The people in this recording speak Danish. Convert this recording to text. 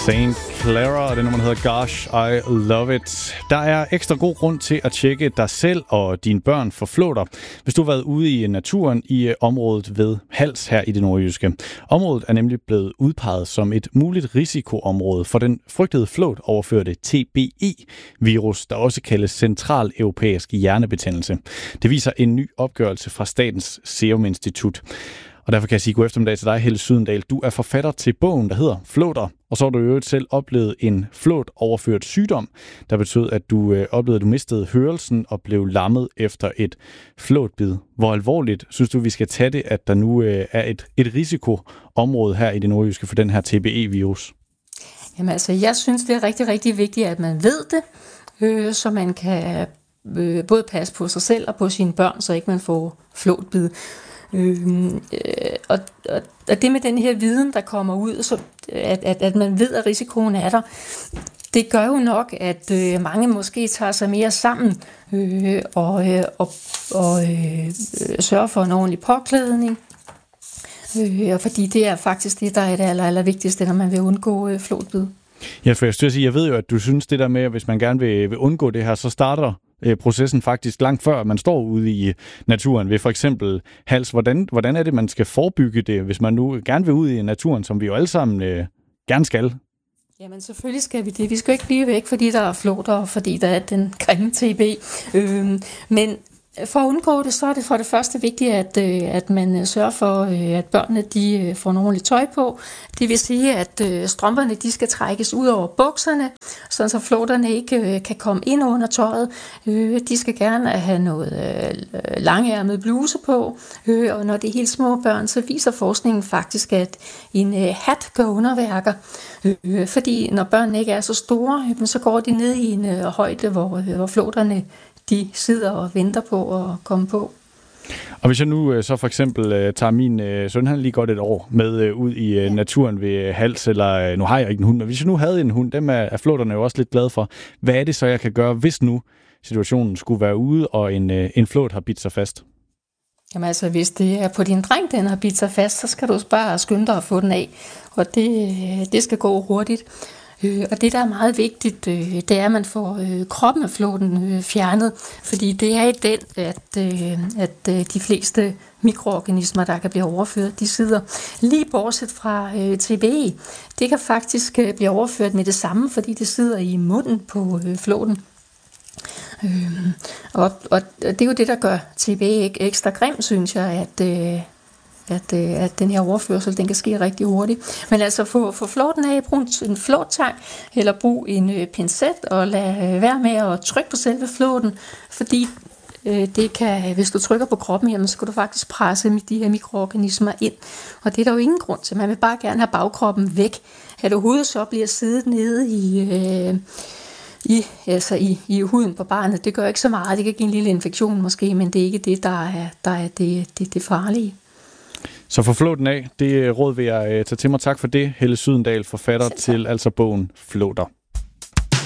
St. Clara, og det nummer hedder Gosh, I Love It. Der er ekstra god grund til at tjekke dig selv og dine børn for flåter, hvis du har været ude i naturen i området ved Hals her i det nordjyske. Området er nemlig blevet udpeget som et muligt risikoområde for den frygtede flåtoverførte TBE-virus, der også kaldes centraleuropæisk hjernebetændelse. Det viser en ny opgørelse fra Statens Serum Institut. Og derfor kan jeg sige god eftermiddag til dig, Helle Sydendal. Du er forfatter til bogen, der hedder Flåter, og så har du jo selv oplevet en flåtoverført sygdom, der betød, at du oplevede, at du mistede hørelsen og blev lammet efter et flåtbid. Hvor alvorligt synes du, vi skal tage det, at der nu er et risikoområde her i det nordjyske for den her TBE-virus? Jamen altså, jeg synes, det er rigtig, rigtig vigtigt, at man ved det, så man kan både passe på sig selv og på sine børn, så ikke man får flåtbid. Og det med den her viden, der kommer ud, så at man ved, at risikoen er der, det gør jo nok, at mange måske tager sig mere sammen og sørger for en ordentlig påklædning. Fordi det er faktisk det, der er det allervigtigste, når man vil undgå flåtbid. Ja, for jeg ved jo, at du synes det der med, at hvis man gerne vil undgå det her, så starter processen faktisk langt før man står ude i naturen ved for eksempel Hals. Hvordan er det, man skal forebygge det, hvis man nu gerne vil ud i naturen, som vi jo alle sammen gerne skal? Jamen selvfølgelig skal vi det. Vi skal ikke blive væk, fordi der er flåter, og fordi der er den grimme TB. Men for at undgå det, så er det for det første vigtigt, at man sørger for, at børnene de får noget ordentligt tøj på. Det vil sige, at strømperne de skal trækkes ud over bukserne, så flåterne ikke kan komme ind under tøjet. De skal gerne have noget langærmet bluse på, og når det er helt små børn, så viser forskningen faktisk, at en hat gør underværker. Fordi når børnene ikke er så store, så går de ned i en højde, hvor flåterne de sidder og venter på at komme på. Og hvis jeg nu så for eksempel tager min søn, han lige godt et år med ud i naturen ved Hals, eller nu har jeg ikke en hund, men hvis jeg nu havde en hund, dem er flåterne jo også lidt glade for. Hvad er det så, jeg kan gøre, hvis nu situationen skulle være ude, og en flåt har bidt sig fast? Jamen altså, hvis det er på din dreng, den har bidt sig fast, så skal du bare skynde dig at få den af, og det skal gå hurtigt. Og det, der er meget vigtigt, det er, at man får kroppen af flåten fjernet, fordi det er i den, at de fleste mikroorganismer, der kan blive overført, de sidder lige bortset fra TBE. Det kan faktisk blive overført med det samme, fordi det sidder i munden på flåten. Og det er jo det, der gør TBE ekstra grim, synes jeg, at den her overførsel, den kan ske rigtig hurtigt. Men altså få flåten af, brug en flåttang, eller brug en pincet, og lad være med at trykke på selve flåten, fordi det kan, hvis du trykker på kroppen, jamen, så kan du faktisk presse de her mikroorganismer ind. Og det er der jo ingen grund til. Man vil bare gerne have bagkroppen væk. At hovedet så bliver siddet nede i huden på barnet, det gør ikke så meget. Det kan give en lille infektion måske, men det er ikke det, der er det farlige. Så for flåten af, det råd vil jeg tage til mig. Tak for det, Helle Sydendal, forfatter til altså bogen Flåter.